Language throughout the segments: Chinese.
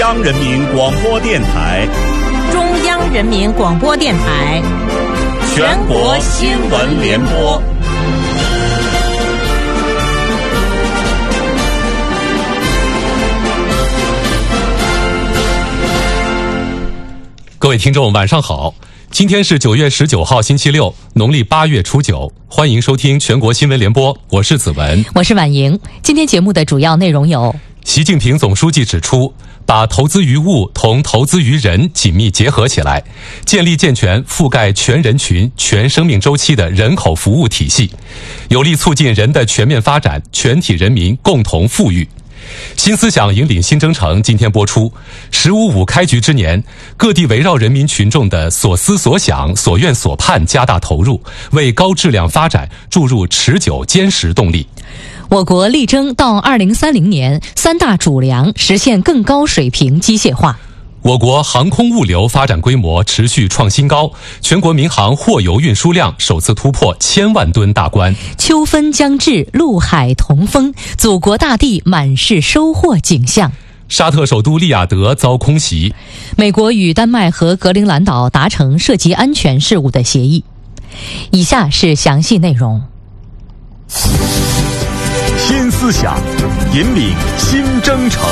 央人民广播电台， 中央人民广播电台， 全国新闻联播。 各位听众晚上好，今天是9月19号星期六，农历8月初9，欢迎收听全国新闻联播，我是子文， 我是婉莹。今天节目的主要内容有： 习近平总书记指出，把投资于物同投资于人紧密结合起来，建立健全覆盖全人群、全生命周期的人口服务体系，有力促进人的全面发展，全体人民共同富裕。新思想引领新征程今天播出。“15.5”开局之年，各地围绕人民群众的所思所想、所愿所盼加大投入，为高质量发展注入持久坚实动力。 我国力争到2030年3大主粮实现更高水平机械化。 我国航空物流发展规模持续创新高，全国民航货邮运输量首次突破1000万吨大关。 秋分将至，陆海同风，祖国大地满是收获景象。 沙特首都利雅得遭空袭。 美国与丹麦和格陵兰岛达成涉及安全事务的协议。以下是详细内容。 新思想引领新征程。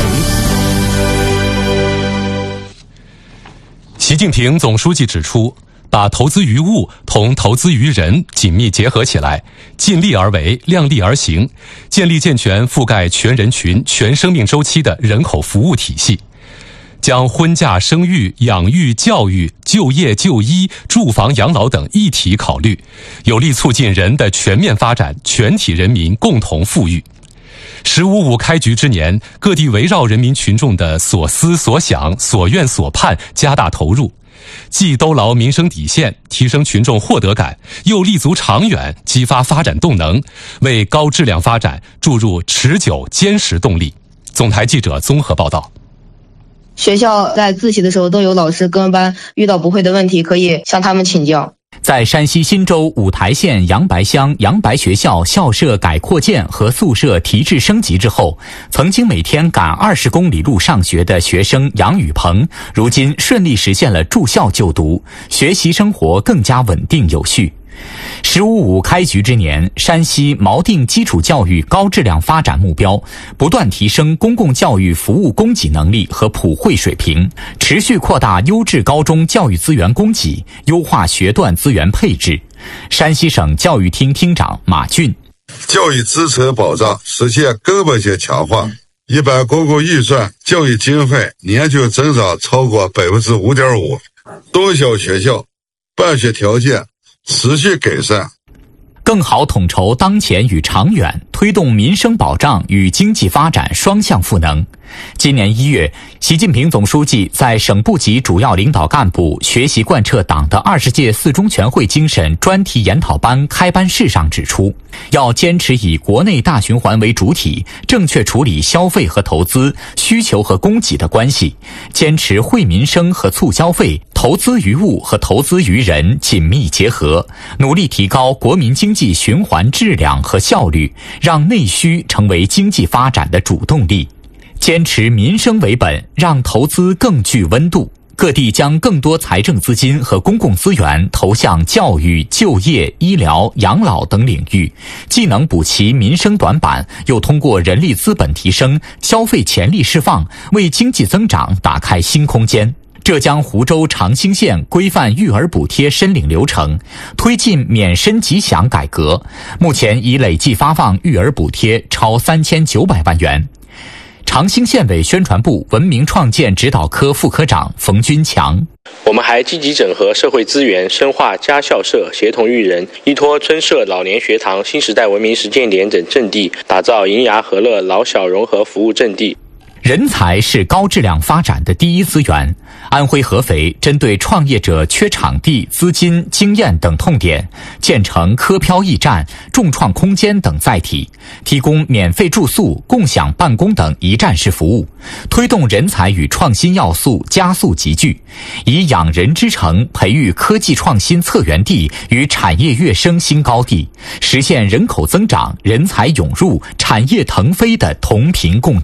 习近平总书记指出，把投资于物同投资于人紧密结合起来，尽力而为，量力而行，建立健全覆盖全人群、全生命周期的人口服务体系，将婚嫁、生育、养育、教育、就业、就医、住房、养老等一体考虑，有力促进人的全面发展，全体人民共同富裕。“15.5”开局之年，各地围绕人民群众的所思所想、所愿所盼加大投入，既兜牢民生底线，提升群众获得感，又立足长远，激发发展动能，为高质量发展注入持久坚实动力。总台记者综合报道。 学校在自习的时候都有老师跟班，遇到不会的问题可以向他们请教。 在山西忻州五台县杨白乡杨白学校校舍改扩建和宿舍提质升级之后，曾经每天赶20公里路上学的学生杨宇鹏，如今顺利实现了住校就读，学习生活更加稳定有序。“15.5”开局之年，山西锚定基础教育高质量发展目标，不断提升公共教育服务供给能力和普惠水平，持续扩大优质高中教育资源供给，优化学段资源配置。山西省教育厅厅长马俊： 教育支持保障实现根本性强化，一般公共预算教育经费年均增长超过 5.5%， 中小学校办学条件持续改善， 更好统筹当前与长远，推动民生保障与经济发展双向赋能。今年1月，习近平总书记在省部级主要领导干部学习贯彻党的20届4中全会精神专题研讨班开班式上指出，要坚持以国内大循环为主体，正确处理消费和投资、需求和供给的关系，坚持惠民生和促消费、投资于物和投资于人紧密结合，努力提高国民经济循环质量和效率，让内需成为经济发展的主动力。坚持民生为本，让投资更具温度。各地将更多财政资金和公共资源投向教育、就业、医疗、养老等领域，既能补齐民生短板，又通过人力资本提升、消费潜力释放，为经济增长打开新空间。浙江湖州长兴县规范育儿补贴申领流程，推进免申即享改革，目前已累计发放育儿补贴超3900万元。长兴县委宣传部文明创建指导科副科长冯军强： 我们还积极整合社会资源，深化家校社，协同育人，依托村社老年学堂、新时代文明实践点等阵地，打造银牙和乐老小融合服务阵地。 人才是高质量发展的第一资源。安徽合肥针对创业者缺场地、资金、经验等痛点，建成科漂驿站、众创空间等载体，提供免费住宿、共享办公等一站式服务，推动人才与创新要素加速集聚，以养人之城培育科技创新策源地与产业跃升新高地，实现人口增长、人才涌入、产业腾飞的同频共振。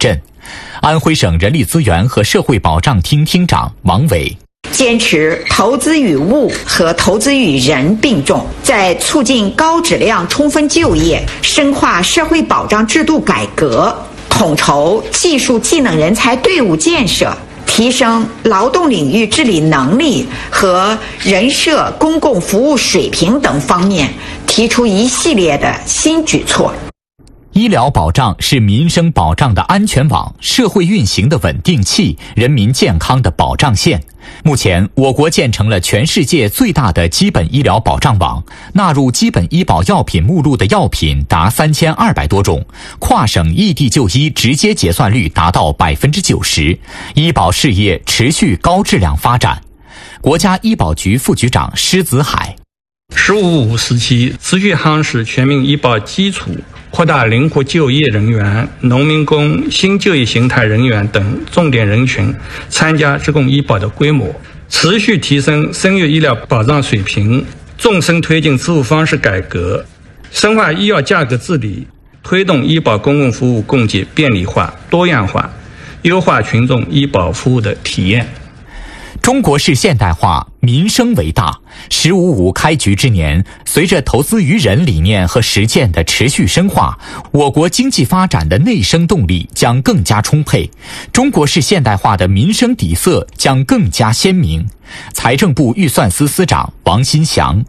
安徽省人力资源和社会保障厅厅长王伟。 坚持投资与物和投资与人并重，在促进高质量充分就业、深化社会保障制度改革、统筹技术技能人才队伍建设、提升劳动领域治理能力和人社公共服务水平等方面提出一系列的新举措。 医疗保障是民生保障的安全网，社会运行的稳定器，人民健康的保障线。目前，我国建成了全世界最大的基本医疗保障网，纳入基本医保药品目录的药品达3200多种，跨省异地就医直接结算率达到90%，医保事业持续高质量发展。国家医保局副局长施子海 “15+5”时期，持续夯实全民医保基础，扩大灵活就业人员、农民工、新就业形态人员等重点人群参加职工医保的规模，持续提升生育医疗保障水平，纵深推进支付方式改革，深化医药价格治理，推动医保公共服务供给便利化、多样化，优化群众医保服务的体验。 中国式现代化，民生为大。“15+5”开局之年，随着投资于人理念和实践的持续深化，我国经济发展的内生动力将更加充沛，中国式现代化的民生底色将更加鲜明。财政部预算司司长王新祥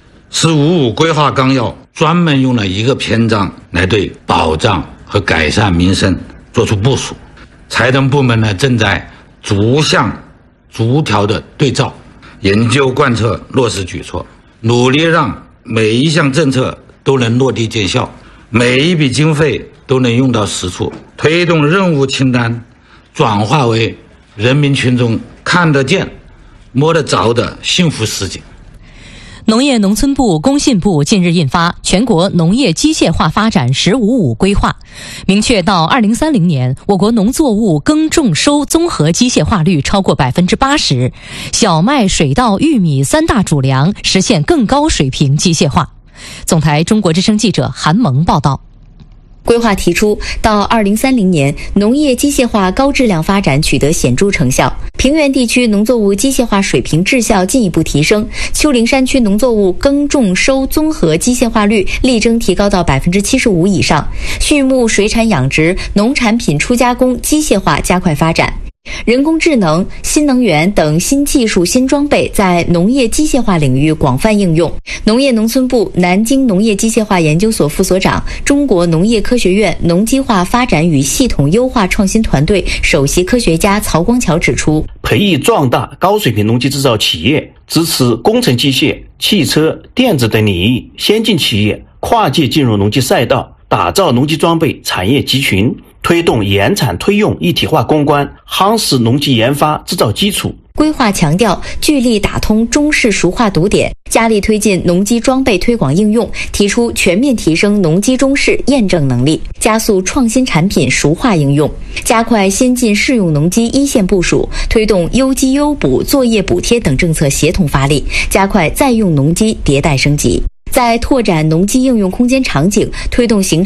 “15+5”规划纲要专门用了一个篇章来对保障和改善民生做出部署，财政部门呢正在逐项逐条的对照、研究、贯彻、落实举措，努力让每一项政策都能落地见效，每一笔经费都能用到实处，推动任务清单转化为人民群众看得见、摸得着的幸福实景。 农业农村部、工信部近日印发《全国农业机械化发展15+5规划》，明确到2030年，我国农作物耕种收综合机械化率超过80%，小麦、水稻、玉米三大主粮实现更高水平机械化。总台中国之声记者韩萌报道。 规划提出，到2030年，农业机械化高质量发展取得显著成效，平原地区农作物机械化水平质效进一步提升，丘陵山区农作物耕种收综合机械化率力争提高到75%以上，畜牧水产养殖、农产品初加工机械化加快发展。人工智能、新能源等新技术、新装备在农业机械化领域广泛应用。农业农村部南京农业机械化研究所副所长、中国农业科学院农机化发展与系统优化创新团队首席科学家曹光桥指出， 培育壮大高水平农机制造企业，支持工程机械、汽车、电子等领域先进企业跨界进入农机赛道，打造农机装备产业集群，推动研产推用一体化攻关，夯实农机研发制造基础。 规划强调聚力打通中式熟化堵点，加力推进农机装备推广应用，提出全面提升农机中式验证能力，加速创新产品熟化应用，加快先进适用农机一线部署，推动优机优补、作业补贴等政策协同发力，加快在用农机迭代升级。在拓展农机应用空间场景，推动形成